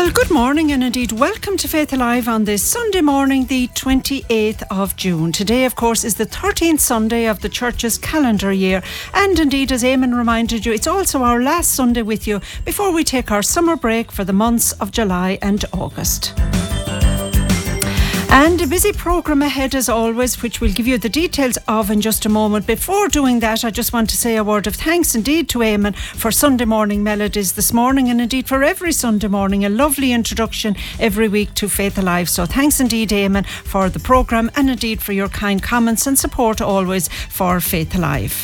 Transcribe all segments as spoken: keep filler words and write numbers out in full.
Well, good morning and indeed welcome to Faith Alive on this Sunday morning, the twenty-eighth of June. Today, of course, is the thirteenth Sunday of the Church's calendar year, and indeed, as Eamon reminded you, it's also our last Sunday with you before we take our summer break for the months of July and August. And a busy programme ahead as always, which we'll give you the details of in just a moment. Before doing that, I just want to say a word of thanks indeed to Eamon for Sunday morning melodies this morning, and indeed for every Sunday morning, a lovely introduction every week to Faith Alive. So thanks indeed, Eamon, for the programme and indeed for your kind comments and support always for Faith Alive.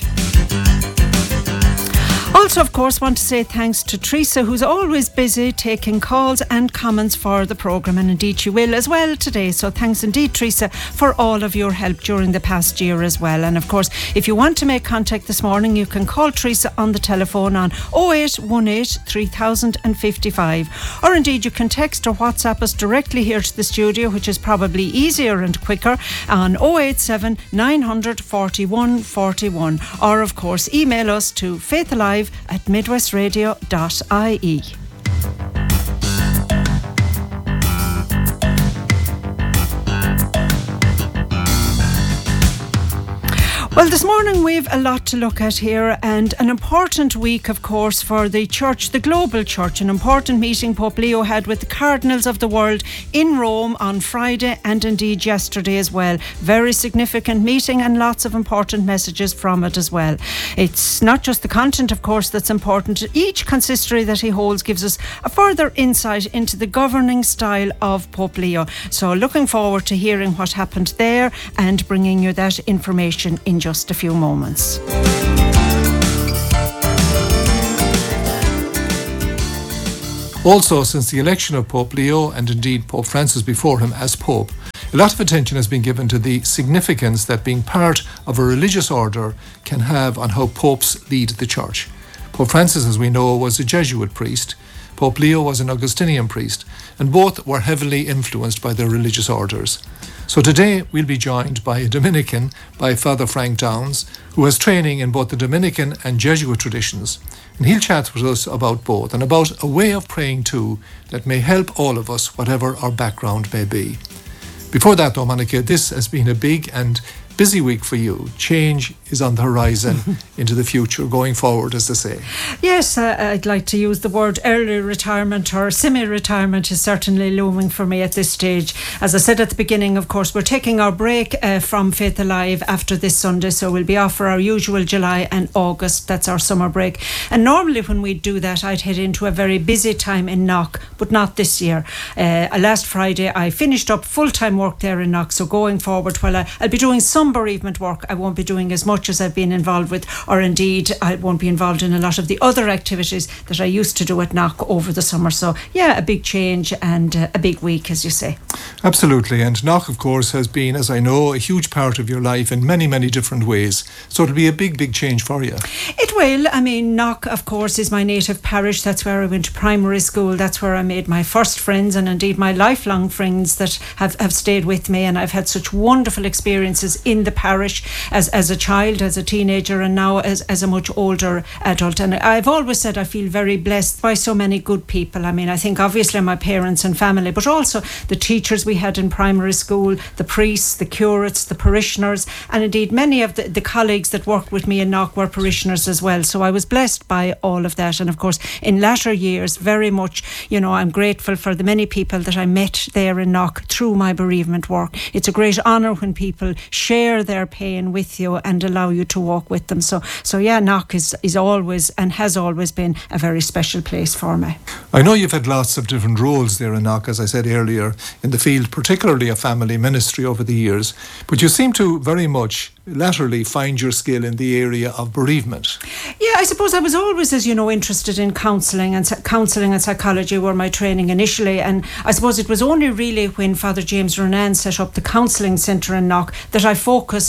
Also, of course, want to say thanks to Teresa, who's always busy taking calls and comments for the programme, and indeed she will as well today. So thanks indeed, Teresa, for all of your help during the past year as well. And of course, if you want to make contact this morning, you can call Teresa on the telephone on oh eight one eight, three thousand fifty-five, or indeed you can text or WhatsApp us directly here to the studio, which is probably easier and quicker, on oh eight seven, nine hundred, forty-one forty-one, or of course email us to faithalive at midwestradio dot I E. Well, this morning we've a lot to look at here, and an important week, of course, for the church, the global church. An important meeting Pope Leo had with the cardinals of the world in Rome on Friday and indeed yesterday as well. Very significant meeting and lots of important messages from it as well. It's not just the content, of course, that's important. Each consistory that he holds gives us a further insight into the governing style of Pope Leo. So looking forward to hearing what happened there and bringing you that information in just a few moments. Also, since the election of Pope Leo, and indeed Pope Francis before him as Pope, a lot of attention has been given to the significance that being part of a religious order can have on how popes lead the church. Pope Francis, as we know, was a Jesuit priest. Pope Leo was an Augustinian priest, and both were heavily influenced by their religious orders. So today we'll be joined by a Dominican, by Father Frank Downs, who has training in both the Dominican and Jesuit traditions. And he'll chat with us about both and about a way of praying too that may help all of us, whatever our background may be. Before that though, Monica, this has been a big and busy week for you. Change is on the horizon into the future, going forward, as they say. Yes, uh, I'd like to use the word early retirement or semi-retirement is certainly looming for me at this stage. As I said at the beginning, of course, we're taking our break uh, from Faith Alive after this Sunday, so we'll be off for our usual July and August. That's our summer break. And normally when we do that, I'd head into a very busy time in Knock, but not this year. Uh, last Friday, I finished up full-time work there in Knock, so going forward, while I, I'll be doing some bereavement work, I won't be doing as much as I've been involved with, or indeed I won't be involved in a lot of the other activities that I used to do at Knock over the summer. So yeah, a big change and uh, a big week, as you say. Absolutely. And Knock, of course, has been, as I know, a huge part of your life in many, many different ways. So it'll be a big, big change for you. It will. I mean, Knock, of course, is my native parish. That's where I went to primary school. That's where I made my first friends, and indeed my lifelong friends that have, have stayed with me. And I've had such wonderful experiences in the parish as, as a child, as a teenager, and now as, as a much older adult. And I've always said I feel very blessed by so many good people. I mean, I think obviously my parents and family, but also the teachers we had in primary school, the priests, the curates, the parishioners, and indeed many of the, the colleagues that worked with me in Knock were parishioners as well. So I was blessed by all of that. And of course, in latter years, very much, you know, I'm grateful for the many people that I met there in Knock through my bereavement work. It's a great honour when people share their pain with you and allow you to walk with them. So, so yeah, Knock is, is always and has always been a very special place for me. I know you've had lots of different roles there in Knock, as I said earlier, in the field, particularly of family ministry over the years, but you seem to very much latterly find your skill in the area of bereavement. Yeah, I suppose I was always, as you know, interested in counselling, and counselling and psychology were my training initially, and I suppose it was only really when Father James Renan set up the counselling centre in Knock that I focused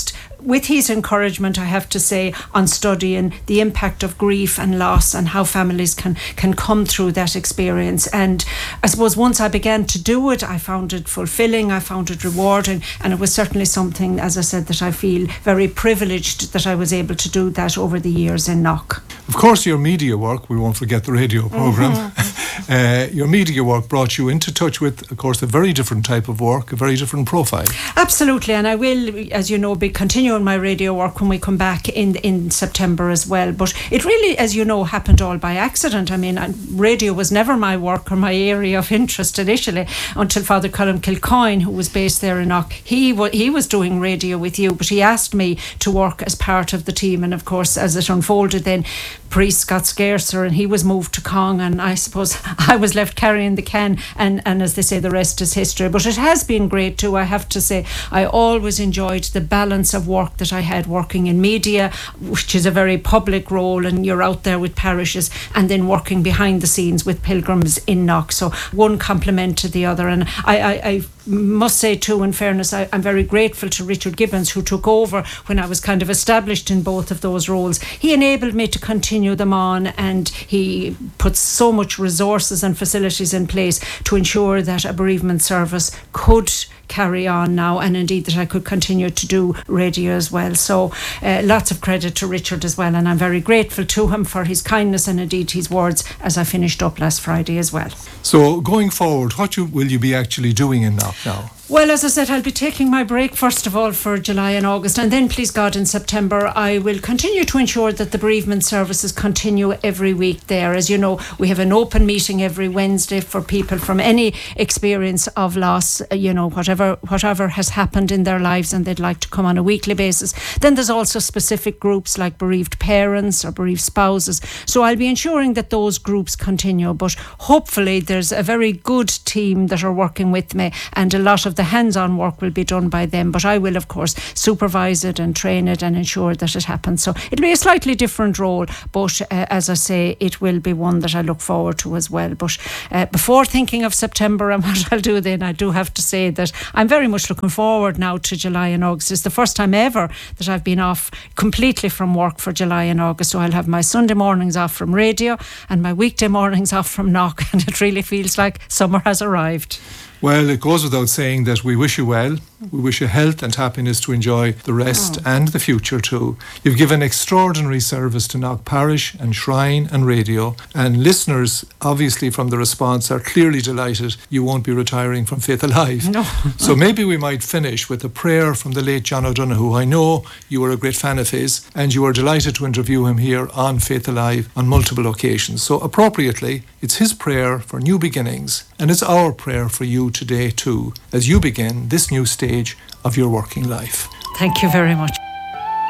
with his encouragement, I have to say, on studying the impact of grief and loss and how families can, can come through that experience. And I suppose once I began to do it, I found it fulfilling, I found it rewarding, and it was certainly something, as I said, that I feel very privileged that I was able to do that over the years in Knock. Of course, your media work, we won't forget the radio programme, mm-hmm. uh, your media work brought you into touch with, of course, a very different type of work, a very different profile. Absolutely, and I will, as you know, be continuing my radio work when we come back in in September as well. But it really, as you know, happened all by accident. I mean, radio was never my work or my area of interest initially until Father Colm Kilcoyne, who was based there in Knock, he, w- he was doing radio with you, but he asked me to work as part of the team. And of course, as it unfolded then, priests got scarcer and he was moved to Cong, and I suppose I was left carrying the can, and, and as they say, the rest is history. But it has been great too, I have to say. I always enjoyed the balance of work that I had working in media, which is a very public role, and you're out there with parishes, and then working behind the scenes with pilgrims in Knock. So one complemented the other, and I, I, I must say too, in fairness, I, I'm very grateful to Richard Gibbons, who took over when I was kind of established in both of those roles. He enabled me to continue them on, and he put so much resources and facilities in place to ensure that a bereavement service could carry on now, and indeed that I could continue to do radio as well. So uh, lots of credit to Richard as well, and I'm very grateful to him for his kindness and indeed his words as I finished up last Friday as well. So going forward, what you, will you be actually doing in Knock now? Well, as I said, I'll be taking my break first of all for July and August, and then, please God, in September I will continue to ensure that the bereavement services continue every week there. As you know, we have an open meeting every Wednesday for people from any experience of loss, you know, whatever whatever has happened in their lives, and they'd like to come on a weekly basis. Then there's also specific groups like bereaved parents or bereaved spouses. So I'll be ensuring that those groups continue, but hopefully there's a very good team that are working with me, and a lot of the hands-on work will be done by them, but I will of course supervise it and train it and ensure that it happens. So it'll be a slightly different role, but uh, as I say, it will be one that I look forward to as well. But uh, before thinking of September and what I'll do then, I do have to say that I'm very much looking forward now to July and August. It's the first time ever that I've been off completely from work for July and August, so I'll have my Sunday mornings off from radio and my weekday mornings off from Knock, and it really feels like summer has arrived. Well, it goes without saying that we wish you well. We wish you health and happiness to enjoy the rest oh. and the future too. You've given extraordinary service to Knock Parish and Shrine and radio, and listeners, obviously from the response, are clearly delighted you won't be retiring from Faith Alive. No. So maybe we might finish with a prayer from the late John O'Donoghue. I know you were a great fan of his, and you were delighted to interview him here on Faith Alive on multiple occasions. So appropriately, it's his prayer for new beginnings, and it's our prayer for you today too, as you begin this new stage of your working life. Thank you very much.